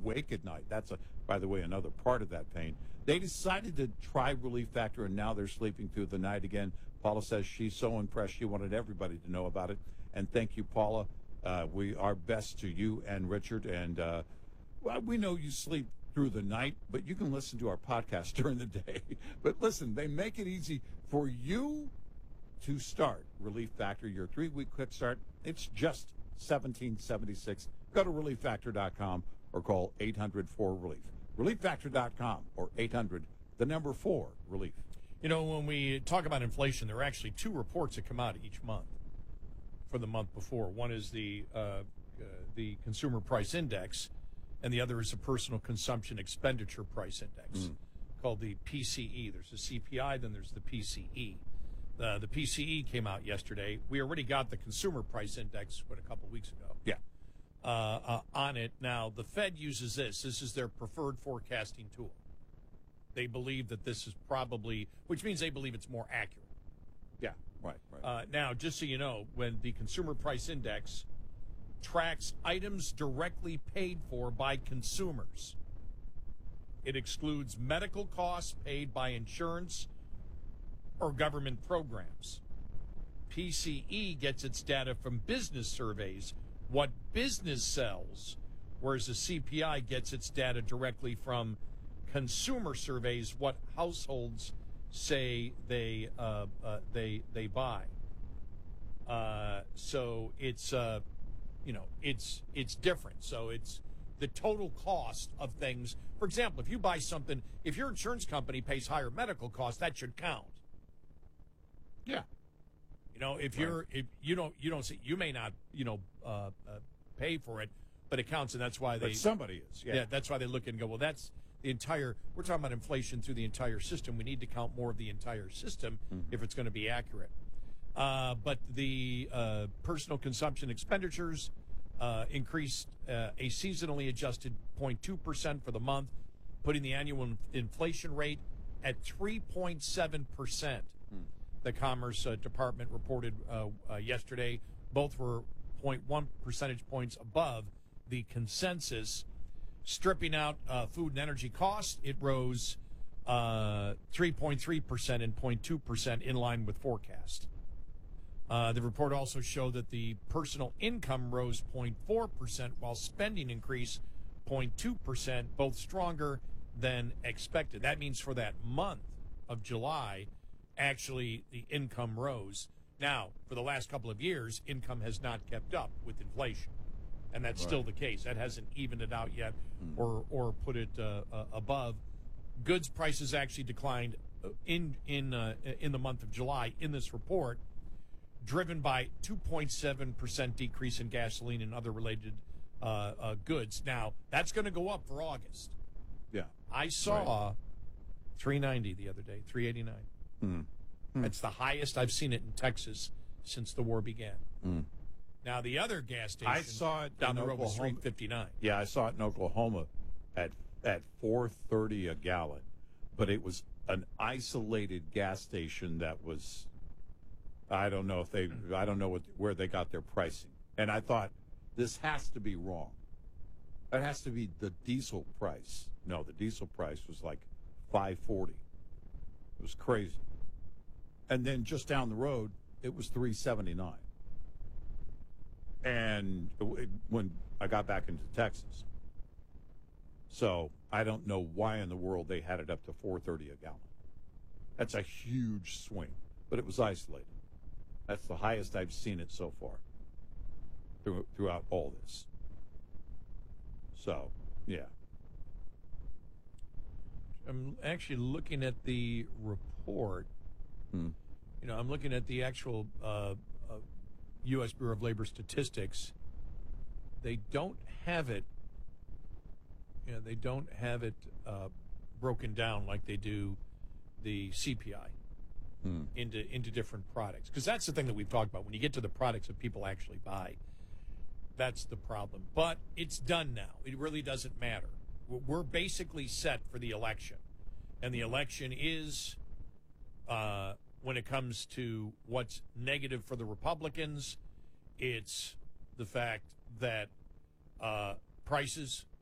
awake at night. That's, by the way, another part of that pain. They decided to try Relief Factor, and now they're sleeping through the night again. Paula says she's so impressed. She wanted everybody to know about it. And thank you, Paula. We are best to you and Richard. And well, we know you sleep through the night, but you can listen to our podcast during the day. But listen, they make it easy for you to start Relief Factor, your 3-week quick start. It's just $17.76. Go to relieffactor.com or call 800-4RELIEF. Relieffactor.com or 800-4-RELIEF. You know, when we talk about inflation, there are actually two reports that come out each month for the month before. One is the Consumer Price Index, and the other is the Personal Consumption Expenditure Price Index, called the PCE. There's the CPI, then there's the PCE. The PCE came out yesterday. We already got the Consumer Price Index, a couple of weeks ago. Yeah. On it. Now, the Fed uses this. This is their preferred forecasting tool. They believe that this is probably, which means they believe it's more accurate. Yeah, right. Now, just so you know, when the Consumer Price Index tracks items directly paid for by consumers, it excludes medical costs paid by insurance or government programs. PCE gets its data from business surveys, what business sells, whereas the CPI gets its data directly from consumer surveys, what households say they buy. So it's it's different. So it's the total cost of things. For example, if you buy something, if your insurance company pays higher medical costs, that should count. Yeah. You know, if you don't see, you may not pay for it, but it counts, and that's why But somebody is. Yeah. That's why they look and go, well, that's the entire. We're talking about inflation through the entire system. We need to count more of the entire system if it's going to be accurate. But the personal consumption expenditures increased a seasonally adjusted 0.2% for the month, putting the annual inflation rate at 3.7%. The Commerce Department reported yesterday. Both were 0.1 percentage points above the consensus. Stripping out food and energy costs, it rose 3.3% and 0.2% in line with forecast. The report also showed that the personal income rose 0.4%, while spending increased 0.2%, both stronger than expected. That means for that month of July, actually the income rose. Now, for the last couple of years, income has not kept up with inflation, and that's still the case. That hasn't evened it out yet or put it above. Goods prices actually declined in the month of July in this report, driven by 2.7% decrease in gasoline and other related goods. Now, that's going to go up for August. Yeah. I saw $3.90 the other day, $3.89. It's the highest I've seen it in Texas since the war began. Now, the other gas station I saw it down the in road was Oklahoma. $3.59. Yeah, I saw it in Oklahoma at $4.30 a gallon, but it was an isolated gas station that was. I don't know where they got their pricing, and I thought this has to be wrong. It has to be the diesel price. No, the diesel price was like $5.40. It was crazy. And then just down the road, it was $3.79. And when I got back into Texas, so I don't know why in the world they had it up to $4.30 a gallon. That's a huge swing, but it was isolated. That's the highest I've seen it so far throughout all this. So, yeah. I'm actually looking at the report. You know, I'm looking at the actual U.S. Bureau of Labor Statistics. They don't have it. They don't have it broken down like they do the CPI into different products. Because that's the thing that we've talked about. When you get to the products that people actually buy, that's the problem. But it's done now. It really doesn't matter. We're basically set for the election. And the election is, when it comes to what's negative for the Republicans, it's the fact that prices